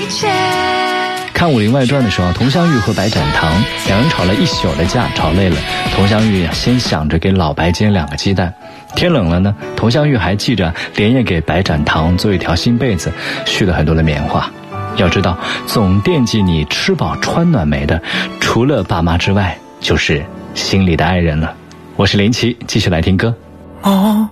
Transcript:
看《武林外传》的时候，佟湘玉和白展堂两人吵了一宿的架，吵累了，佟湘玉先想着给老白煎2个鸡蛋。天冷了呢，佟湘玉还记着连夜给白展堂做一条新被子，续了很多的棉花。要知道，总惦记你吃饱穿暖没的，除了爸妈之外，就是心里的爱人了。我是林奇，继续来听歌。